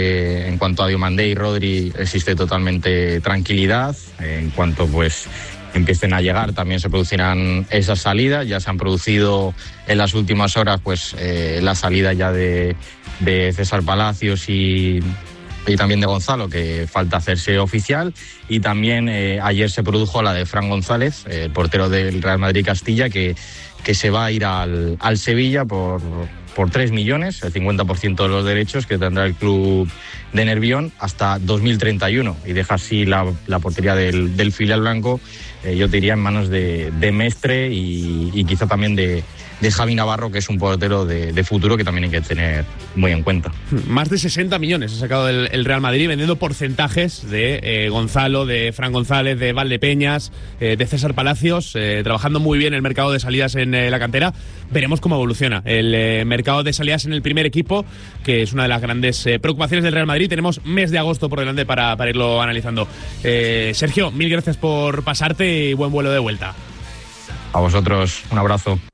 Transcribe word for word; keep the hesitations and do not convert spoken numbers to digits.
Eh, en cuanto a Diomandé y Rodri existe totalmente tranquilidad. Eh, en cuanto pues empiecen a llegar también se producirán esas salidas. Ya se han producido en las últimas horas pues eh, la salida ya de, de César Palacios y, y también de Gonzalo, que falta hacerse oficial. Y también eh, ayer se produjo la de Fran González, eh, portero del Real Madrid Castilla, que, que se va a ir al, al Sevilla por... por tres millones, el cincuenta por ciento de los derechos que tendrá el club de Nervión hasta dos mil treinta y uno, y deja así la, la portería del, del filial blanco, eh, yo te diría en manos de, de Mestre y, y quizá también de, de Javi Navarro, que es un portero de, de futuro que también hay que tener muy en cuenta. Más de sesenta millones ha sacado el, el Real Madrid vendiendo porcentajes de eh, Gonzalo, de Fran González, de Valdepeñas, eh, de César Palacios, eh, trabajando muy bien el mercado de salidas en eh, la cantera. Veremos cómo evoluciona el eh, mercado de salidas en el primer equipo, que es una de las grandes eh, preocupaciones del Real Madrid. Tenemos mes de agosto por delante para, para irlo analizando. Eh, Sergio, mil gracias por pasarte y buen vuelo de vuelta. A vosotros, un abrazo.